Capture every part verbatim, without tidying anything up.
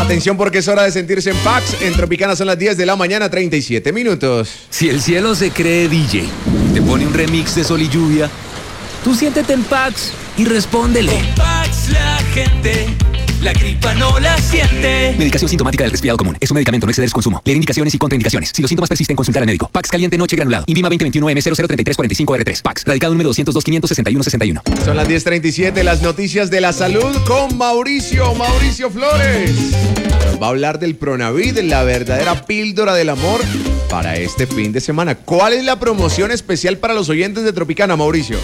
Atención porque es hora de sentirse en Pax. En Tropicana son las diez de la mañana, treinta y siete minutos. Si el cielo se cree D J, te pone un remix de Sol y Lluvia, tú siéntete en Pax y respóndele. Con Pax la gente, la gripa no la siente. Medicación sintomática del resfriado común. Es un medicamento, no exceder su consumo. Leer indicaciones y contraindicaciones. Si los síntomas persisten, consultar al médico. Pax caliente noche granulado. Invima veinte veintiuno M cero cero treinta y tres cuarenta y cinco R tres. Pax. Radicado número doscientos dos quinientos sesenta y uno sesenta y uno. Son las diez treinta y siete, las noticias de la salud con Mauricio, Mauricio Flores. Nos va a hablar del Pronavit, la verdadera píldora del amor para este fin de semana. ¿Cuál es la promoción especial para los oyentes de Tropicana, Mauricio?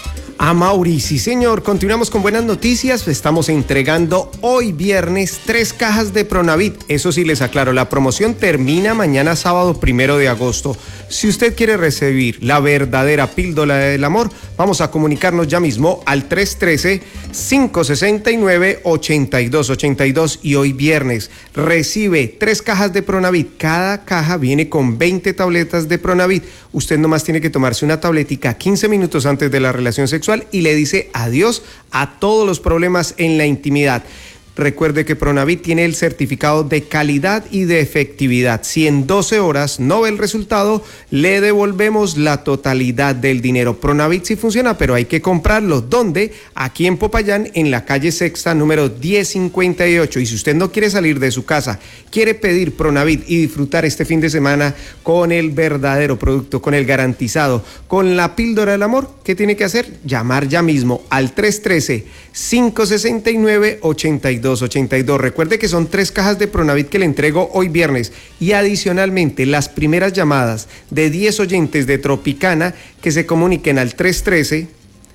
A Mauri, sí señor, continuamos con buenas noticias. Estamos entregando hoy viernes tres cajas de Pronavit. Eso sí les aclaro, la promoción termina mañana sábado primero de agosto. Si usted quiere recibir la verdadera píldora del amor, vamos a comunicarnos ya mismo al tres uno tres, cinco seis nueve, ocho dos ocho dos y hoy viernes recibe tres cajas de Pronavit. Cada caja viene con veinte tabletas de Pronavit. Usted nomás tiene que tomarse una tabletica quince minutos antes de la relación sexual y le dice adiós a todos los problemas en la intimidad. Recuerde que Pronavit tiene el certificado de calidad y de efectividad. Si en doce horas no ve el resultado, le devolvemos la totalidad del dinero. Pronavit sí funciona, pero hay que comprarlo. ¿Dónde? Aquí en Popayán, en la calle Sexta, número diez cincuenta y ocho. Y si usted no quiere salir de su casa, quiere pedir Pronavit y disfrutar este fin de semana con el verdadero producto, con el garantizado, con la píldora del amor, ¿qué tiene que hacer? Llamar ya mismo al tres uno tres, cinco seis nueve, ocho dos ocho dos. Recuerde que son tres cajas de Pronavit que le entrego hoy viernes y adicionalmente las primeras llamadas de diez oyentes de Tropicana que se comuniquen al tres uno tres,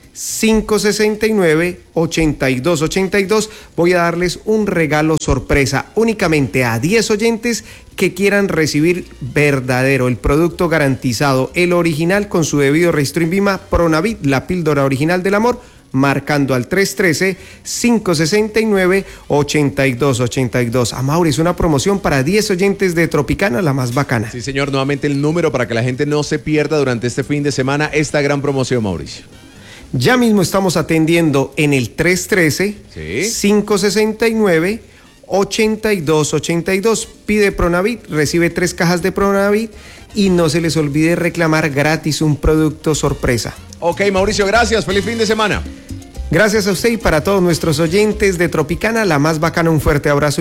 cinco seis nueve, ocho dos ocho dos. Voy a darles un regalo sorpresa únicamente a diez oyentes que quieran recibir verdadero, el producto garantizado, el original con su debido registro INVIMA, Pronavit, la píldora original del amor, marcando al tres uno tres, cinco seis nueve, ocho dos ocho dos. A Mauri, es una promoción para diez oyentes de Tropicana, la más bacana. Sí, señor, nuevamente el número para que la gente no se pierda durante este fin de semana esta gran promoción, Mauricio. Ya mismo estamos atendiendo en el tres uno tres, ¿sí?, cinco seis nueve, ocho dos ocho dos. Pide Pronavit, recibe tres cajas de Pronavit y no se les olvide reclamar gratis un producto sorpresa. Ok, Mauricio, gracias. Feliz fin de semana. Gracias a usted y para todos nuestros oyentes de Tropicana, la más bacana, un fuerte abrazo.